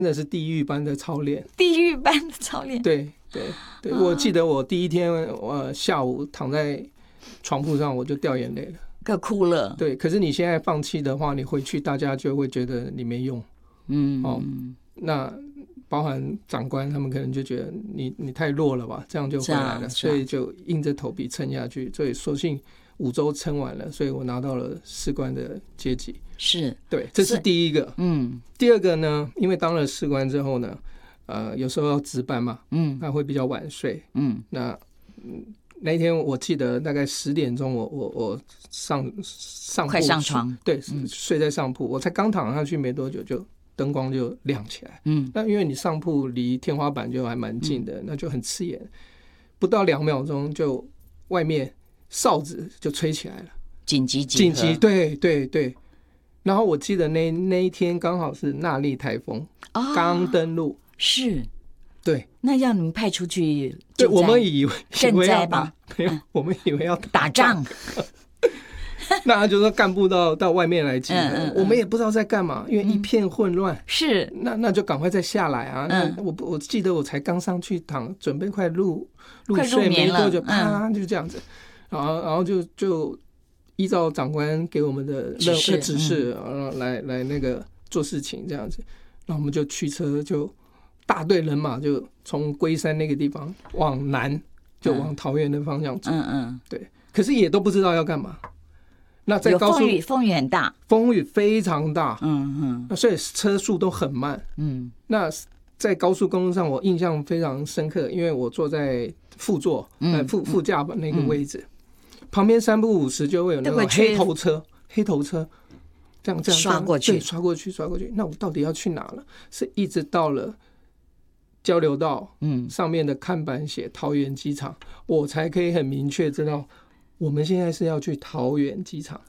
那是地狱般的操练， 地狱般的操练。 对对对，我记得我第一天下午躺在床铺上我就掉眼泪了， 可哭了。 对，可是你现在放弃的话，你回去大家就会觉得你没用。那包含长官他们可能就觉得你太弱了吧，这样就回来了，所以就硬着头皮撑下去，所以索性5周撑完了，所以我拿到了士官的阶级。 是， 对，这是第一个。第二个呢，因为当了士官之后呢，有时候要值班嘛，那会比较晚睡。那一天我记得大概10点钟，我上铺快上床， 对，睡在上铺，我才刚躺上去没多久就灯光就亮起来。那因为你上铺离天花板就还蛮近的，那就很刺眼，不到2秒钟就外面哨子就吹起来了， 紧急集合， 对对对。然后我记得那一天刚好是纳莉台风刚登陆， 是， 对， 那要你们派出去， 对，我们以为要打， 没有，我们以为要打仗。 那他就说干部到外面来集合，我们也不知道在干嘛，因为一片混乱。 是， 那就赶快再下来啊！我记得我才刚上去准备快入睡没多久，啪就这样子，然后就依照长官给我们的指示，来那个做事情这样子。然后我们就驱车，就大队人马就从龟山那个地方往南，就往桃园的方向走。对，可是也都不知道要干嘛。那在高速风雨很大， 风雨非常大，所以车速都很慢。那在高速公路上，我印象非常深刻，因为我坐在副座，副驾那个位置，旁边3不5时就会有那种黑头车，这样刷过去， 对，刷过去。那我到底要去哪了？是一直到了交流道，上面的看板写桃园机场，我才可以很明确知道。我们现在是要去桃园机场，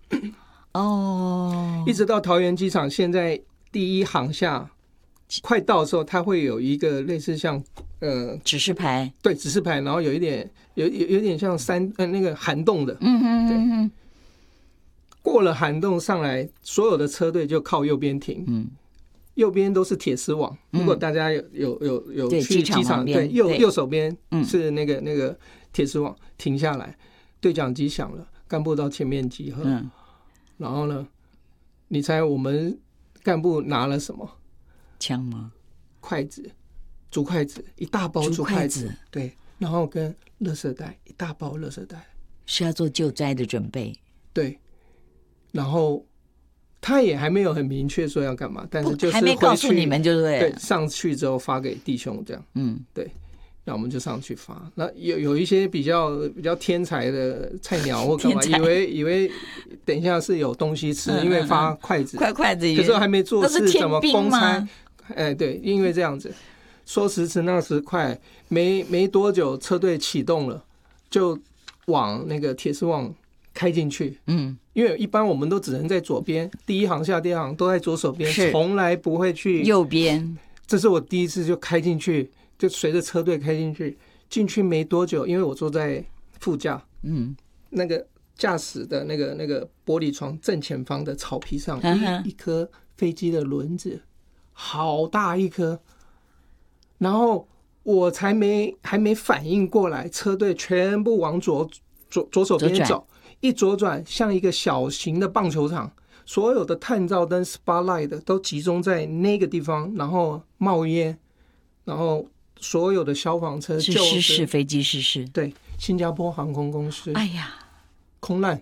一直到桃园机场，现在第一航厦快到的时候，它会有一个类似像指示牌， 对，指示牌，然后有点像那个涵洞的，对，过了涵洞上来，所有的车队就靠右边停，右边都是铁丝网。如果大家有去机场，对，右手边是那个铁丝网，停下来。对讲机响了，干部到前面集合。然后呢，你猜我们干部拿了什么？ 枪吗？ 筷子，竹筷子，一大包竹筷子，对，然后跟垃圾袋，一大包垃圾袋， 是要做救灾的准备。 对，然后他也还没有很明确说要干嘛，但是就是还没告诉你们，就对， 上去之后发给弟兄这样，对。那我们就上去发。那有一些比较天才的菜鸟或干嘛，以为等一下是有东西吃，因为发筷子， 筷子， 可是还没做事，怎么公差？对，因为这样子，说时迟那时快，没多久车队启动了，就往那个铁丝网开进去。因为一般我们都只能在左边，第一航厦、第二航都在左手边，从来不会去右边。这是我第一次就开进去。就随着车隊开进去没多久，因为我坐在副驾，那个驾驶的那个玻璃窗正前方的草皮上，一颗飞机的轮子，好大一颗。然后我还没反应过来，车队全部往左手边走，一左转像一个小型的棒球场，所有的探照灯 spotlight 都集中在那个地方，然后冒烟，然后。所有的消防车是飞机失事， 对，新加坡航空公司， 哎呀， 空难。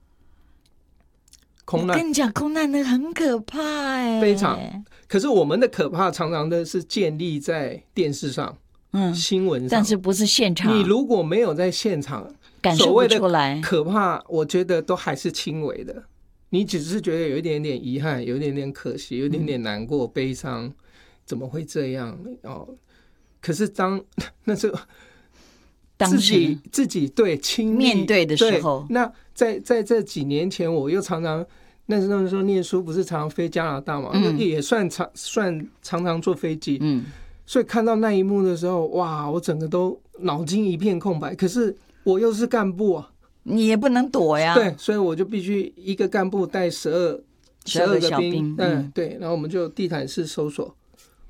我跟你讲，空难那很可怕非常。可是我们的可怕常常的是建立在电视上，新闻上， 但是不是现场。 你如果没有在现场感受不出来， 可怕，我觉得都还是轻微的。你只是觉得有一点点遗憾，有一点点可惜，有一点点难过、悲伤，怎么会这样？可是那是自己对亲面对的时候， 那在这几年前，我又常常那时候念书不是常常飞加拿大嘛，也算常常坐飞机，所以看到那一幕的时候，哇，我整个都脑筋一片空白。可是我又是干部啊， 你也不能躲呀， 对，所以我就必须一个干部带12个兵，对，然后我们就地毯式搜索。